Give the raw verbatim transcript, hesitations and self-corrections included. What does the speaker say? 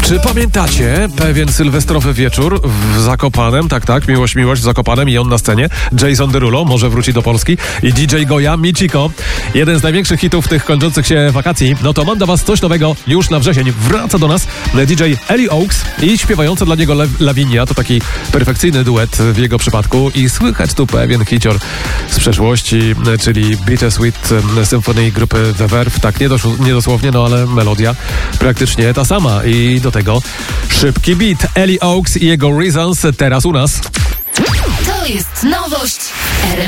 Czy pamiętacie pewien sylwestrowy wieczór w Zakopanem? Tak, tak, Miłość, Miłość w Zakopanem i on na scenie. Jason Derulo może wróci do Polski i D J Goya Michiko. Jeden z największych hitów tych kończących się wakacji. No to mam do was coś nowego już na wrzesień. Wraca do nas D J Ellie Oaks i śpiewająca dla niego Lavinia. To taki perfekcyjny duet w jego przypadku i słychać tu pewien hicior z przeszłości, czyli Bittersweet Symphony grupy The Verve. Tak, nie, dos- nie dosłownie, no ale melodia praktycznie ta sama. I do tego szybki beat. Ellie Oaks i jego Reasons teraz u nas. To jest nowość R M